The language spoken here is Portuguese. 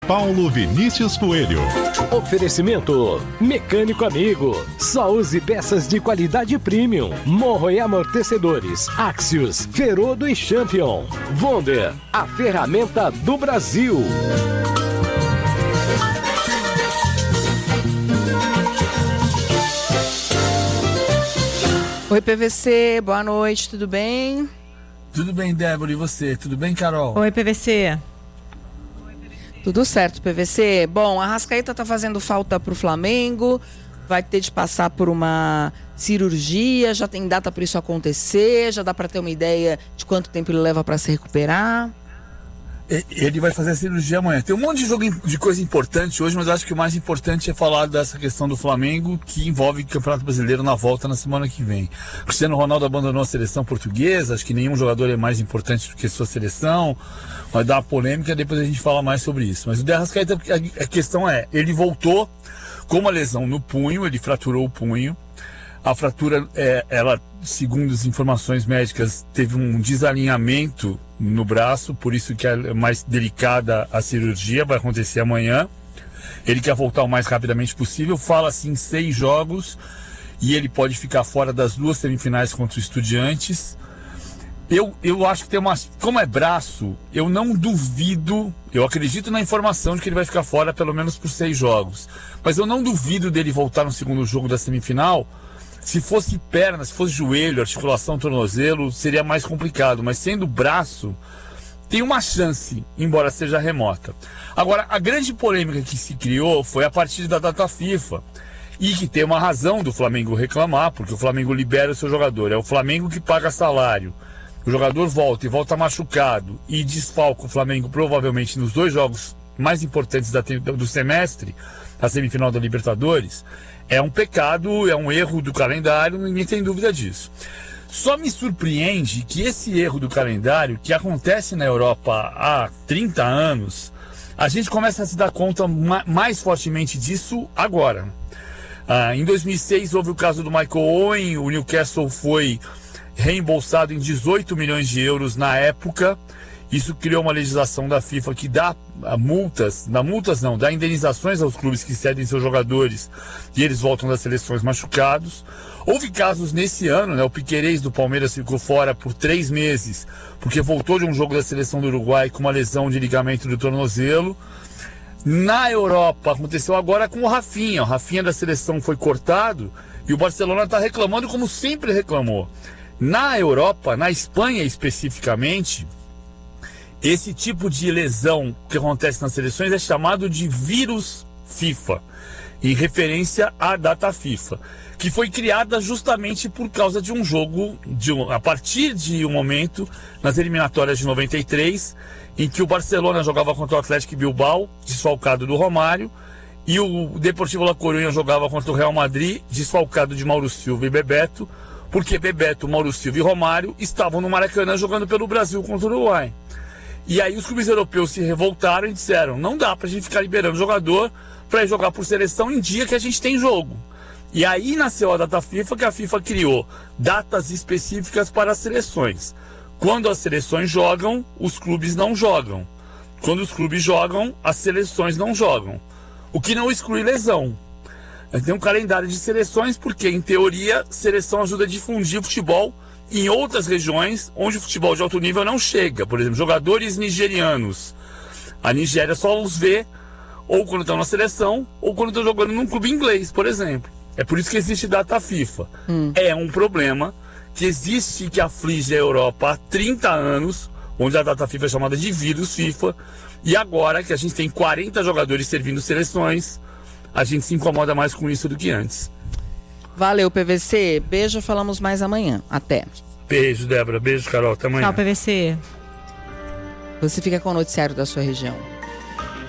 Paulo Vinícius Coelho. Oferecimento Mecânico Amigo. Só use peças de qualidade premium. Morro e amortecedores. Axios, Ferodo e Champion. Wonder, a ferramenta do Brasil. Oi, PVC, boa noite, tudo bem? Tudo bem, Débora, e você? Tudo bem, Carol? Oi, PVC. Tudo certo, PVC. Bom, a Arrascaeta tá fazendo falta pro Flamengo, vai ter de passar por uma cirurgia, já tem data para isso acontecer, já dá para ter uma ideia de quanto tempo ele leva para se recuperar? Ele vai fazer a cirurgia amanhã. Tem um monte de jogo de coisa importante hoje, mas acho que o mais importante é falar dessa questão do Flamengo, que envolve o Campeonato Brasileiro na volta na semana que vem. Cristiano Ronaldo abandonou a seleção portuguesa, acho que nenhum jogador é mais importante do que sua seleção, vai dar uma polêmica, depois a gente fala mais sobre isso. Mas o de Arrascaeta, a questão é, ele voltou com uma lesão no punho, ele fraturou o punho. A fratura, ela, segundo as informações médicas, teve um desalinhamento no braço, por isso que é mais delicada a cirurgia, vai acontecer amanhã. Ele quer voltar o mais rapidamente possível, fala assim 6 jogos, e ele pode ficar fora das 2 semifinais contra os Estudiantes. Eu acho que tem como é braço, eu não duvido, eu acredito na informação de que ele vai ficar fora pelo menos por 6 jogos, mas eu não duvido dele voltar no segundo jogo da semifinal. Se fosse perna, se fosse joelho, articulação, tornozelo, seria mais complicado. Mas sendo braço, tem uma chance, embora seja remota. Agora, a grande polêmica que se criou foi a partir da data FIFA. E que tem uma razão do Flamengo reclamar, porque o Flamengo libera o seu jogador. É o Flamengo que paga salário. O jogador volta e volta machucado e desfalca o Flamengo provavelmente nos 2 jogos mais importantes do semestre, a semifinal da Libertadores. É um pecado, é um erro do calendário, ninguém tem dúvida disso. Só me surpreende que esse erro do calendário, que acontece na Europa há 30 anos, a gente começa a se dar conta mais fortemente disso agora. Em 2006 houve o caso do Michael Owen, o Newcastle foi reembolsado em 18 milhões de euros na época. Isso criou uma legislação da FIFA que dá dá indenizações aos clubes que cedem seus jogadores e eles voltam das seleções machucados. Houve casos nesse ano, né? O Piquerez do Palmeiras ficou fora por 3 meses, porque voltou de um jogo da seleção do Uruguai com uma lesão de ligamento do tornozelo. Na Europa, aconteceu agora com o Rafinha. O Rafinha da seleção foi cortado e o Barcelona está reclamando como sempre reclamou. Na Europa, na Espanha especificamente, esse tipo de lesão que acontece nas seleções é chamado de vírus FIFA, em referência à data FIFA, que foi criada justamente por causa de um jogo, a partir de um momento, nas eliminatórias de 93, em que o Barcelona jogava contra o Atlético Bilbao, desfalcado do Romário, e o Deportivo La Coruña jogava contra o Real Madrid, desfalcado de Mauro Silva e Bebeto, porque Bebeto, Mauro Silva e Romário estavam no Maracanã jogando pelo Brasil contra o Uruguai. E aí os clubes europeus se revoltaram e disseram, não dá pra gente ficar liberando jogador pra ir jogar por seleção em dia que a gente tem jogo. E aí nasceu a data FIFA, que a FIFA criou datas específicas para as seleções. Quando as seleções jogam, os clubes não jogam. Quando os clubes jogam, as seleções não jogam. O que não exclui lesão. Tem um calendário de seleções porque, em teoria, seleção ajuda a difundir o futebol em outras regiões onde o futebol de alto nível não chega. Por exemplo, jogadores nigerianos. A Nigéria só os vê ou quando estão na seleção ou quando estão jogando num clube inglês, por exemplo. É por isso que existe data FIFA. É um problema que existe, que aflige a Europa há 30 anos, onde a data FIFA é chamada de vírus FIFA, e agora que a gente tem 40 jogadores servindo seleções, a gente se incomoda mais com isso do que antes. Valeu, PVC. Beijo, falamos mais amanhã. Até. Beijo, Débora. Beijo, Carol. Até amanhã. Tchau, PVC. Você fica com o noticiário da sua região.